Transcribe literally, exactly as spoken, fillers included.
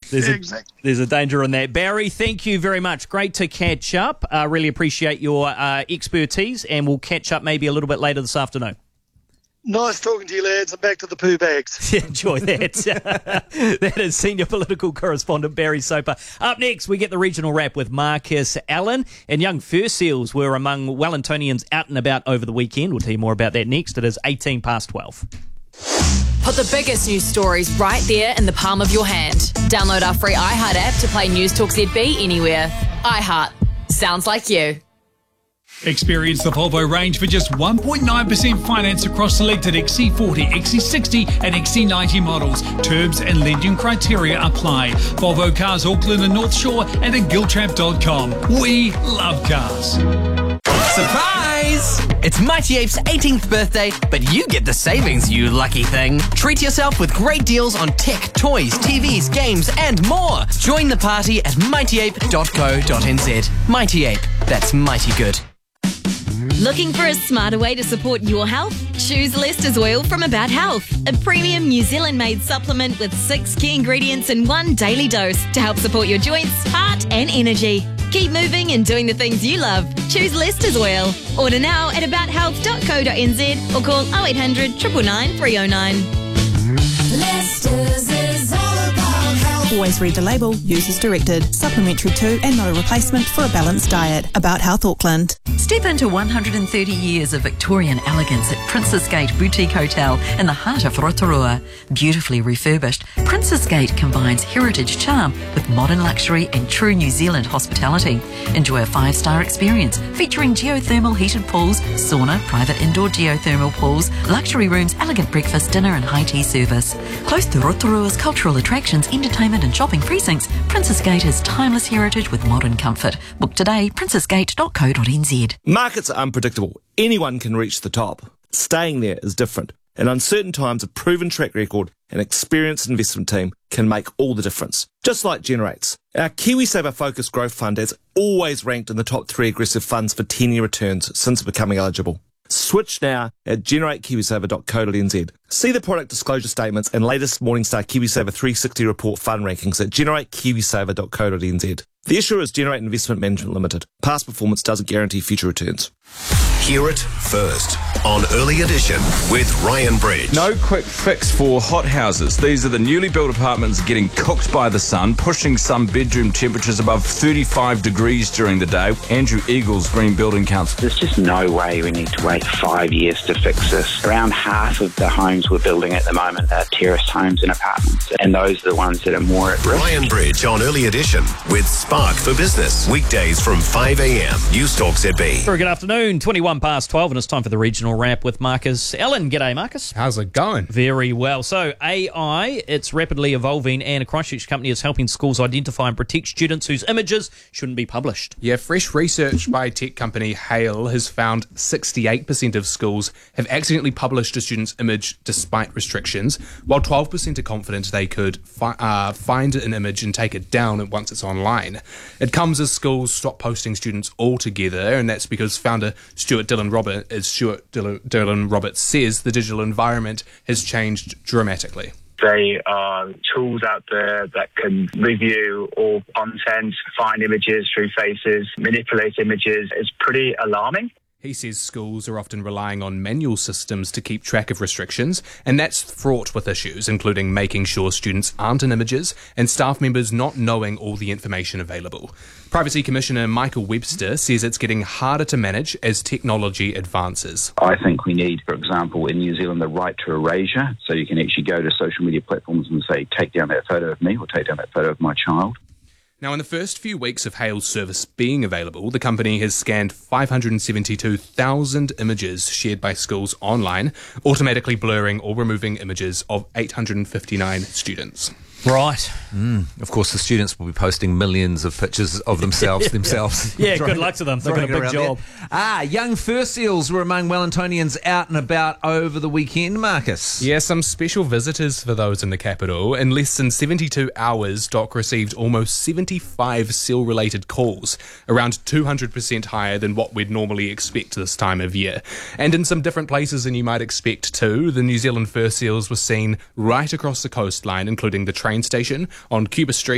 There's, yeah, a, exactly. there's a danger in that. Barry, thank you very much. Great to catch up. Uh, really appreciate your uh, expertise, and we'll catch up maybe a little bit later this afternoon. Nice talking to you, lads. I'm back to the poo bags. Enjoy that. That is Senior Political Correspondent Barry Soper. Up next, we get the regional wrap with Marcus Allen. And young fur seals were among Wellingtonians out and about over the weekend. We'll tell you more about that next. It is eighteen past twelve. Put the biggest news stories right there in the palm of your hand. Download our free iHeart app to play News Talk Z B anywhere. iHeart. Sounds like you. Experience the Volvo range for just one point nine percent finance across selected X C forty, X C sixty and X C ninety models. Terms and lending criteria apply. Volvo Cars Auckland and North Shore and at giltrap dot com. We love cars. Surprise! It's Mighty Ape's eighteenth birthday, but you get the savings, you lucky thing. Treat yourself with great deals on tech, toys, T Vs, games and more. Join the party at mighty ape dot co dot n z. Mighty Ape, that's mighty good. Looking for a smarter way to support your health? Choose Lester's Oil from About Health, a premium New Zealand-made supplement with six key ingredients in one daily dose to help support your joints, heart and energy. Keep moving and doing the things you love. Choose Lester's Oil. Order now at about health dot co dot n z or call oh eight hundred, nine nine nine, three oh nine. Lester's is all about health. Always read the label, use as directed, supplementary to and not a replacement for a balanced diet. About Health Auckland. Step into one hundred thirty years of Victorian elegance at Princess Gate Boutique Hotel in the heart of Rotorua. Beautifully refurbished, Princess Gate combines heritage charm with modern luxury and true New Zealand hospitality. Enjoy a five-star experience featuring geothermal heated pools, sauna, private indoor geothermal pools, luxury rooms, elegant breakfast, dinner and high tea service. Close to Rotorua's cultural attractions, entertainment and shopping precincts, Princess Gate has timeless heritage with modern comfort. Book today, princess gate dot co dot n z. Markets are unpredictable. Anyone can reach the top. Staying there is different. In uncertain times, a proven track record and experienced investment team can make all the difference. Just like Generates. Our KiwiSaver Focus Growth Fund has always ranked in the top three aggressive funds for ten-year returns since becoming eligible. Switch now at generate kiwisaver dot co dot n z. See the product disclosure statements and latest Morningstar KiwiSaver three sixty report fund rankings at generate kiwisaver dot co dot n z. The issuer is Generate Investment Management Limited. Past performance doesn't guarantee future returns. Hear it first on Early Edition with Ryan Bridge. No quick fix for hot houses. These are the newly built apartments getting cooked by the sun, pushing some bedroom temperatures above thirty-five degrees during the day. Andrew Eagles, Green Building Council. There's just no way we need to wait five years to fix this. Around half of the homes we're building at the moment are terraced homes and apartments, and those are the ones that are more at risk. Ryan Bridge on Early Edition with Spark for Business. Weekdays from five a m. News Talk Z B. Very good afternoon, twenty-one past twelve, and it's time for the regional wrap with Marcus Allen. G'day, Marcus. How's it going? Very well. So, A I, it's rapidly evolving, and a Christchurch company is helping schools identify and protect students whose images shouldn't be published. Yeah, fresh research by tech company Hale has found sixty-eight percent of schools have accidentally published a student's image despite restrictions, while twelve percent are confident they could fi- uh, find an image and take it down once it's online. It comes as schools stop posting students altogether, and that's because founder Stuart Dillon Robert, as Stuart Dillon, Dillon Roberts says, the digital environment has changed dramatically. There are tools out there that can review all content, find images through faces, manipulate images. It's pretty alarming. He says schools are often relying on manual systems to keep track of restrictions, and that's fraught with issues, including making sure students aren't in images and staff members not knowing all the information available. Privacy Commissioner Michael Webster says it's getting harder to manage as technology advances. I think we need, for example, in New Zealand, the right to erasure, so you can actually go to social media platforms and say, take down that photo of me or take down that photo of my child. Now, in the first few weeks of Hale's service being available, the company has scanned five hundred seventy-two thousand images shared by schools online, automatically blurring or removing images of eight hundred fifty-nine students. Right. Mm. Of course, the students will be posting millions of pictures of themselves yeah. themselves. Yeah, good luck to them. They've got a big job. There. Ah, young fur seals were among Wellingtonians out and about over the weekend, Marcus. Yeah, some special visitors for those in the capital. In less than seventy-two hours, Doc received almost seventy-five seal-related calls, around two hundred percent higher than what we'd normally expect this time of year. And in some different places than you might expect too, the New Zealand fur seals were seen right across the coastline, including the train station on Cuba Street